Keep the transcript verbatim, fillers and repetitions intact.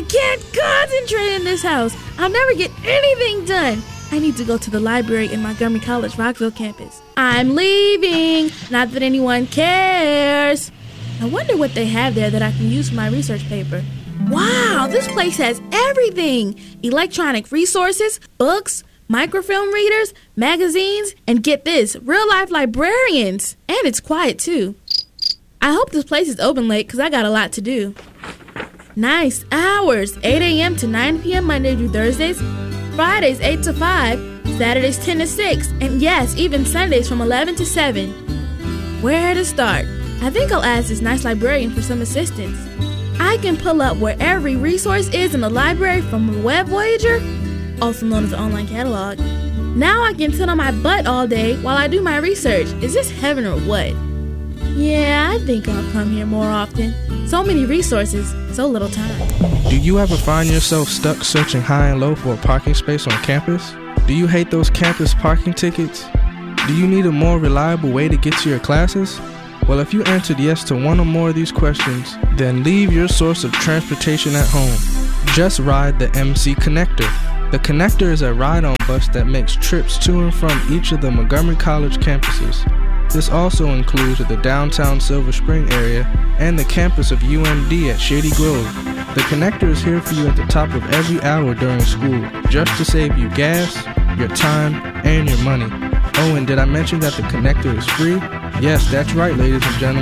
can't concentrate in this house. I'll never get anything done. I need to go to the library in Montgomery College, Rockville campus. I'm leaving. Not that anyone cares. I wonder what they have there that I can use for my research paper. Wow, this place has everything. Electronic resources, books, microfilm readers, magazines, and get this, real-life librarians. And it's quiet, too. I hope this place is open late because I got a lot to do. Nice hours, eight a.m. to nine p.m. Monday through Thursdays, Fridays eight to five, Saturdays ten to six, and yes, even Sundays from eleven to seven. Where to start? I think I'll ask this nice librarian for some assistance. I can pull up where every resource is in the library from a web voyager, also known as the online catalog. Now I can sit on my butt all day while I do my research. Is this heaven or what? Yeah, I think I'll come here more often. So many resources, so little time. Do you ever find yourself stuck searching high and low for a parking space on campus? Do you hate those campus parking tickets? Do you need a more reliable way to get to your classes? Well, if you answered yes to one or more of these questions, then leave your source of transportation at home. Just ride the M C Connector. The Connector is a ride-on bus that makes trips to and from each of the Montgomery College campuses. This also includes the downtown Silver Spring area and the campus of U M D at Shady Grove. The Connector is here for you at the top of every hour during school, just to save you gas, your time, and your money. Oh, and did I mention that the Connector is free? Yes, that's right, ladies and gentlemen.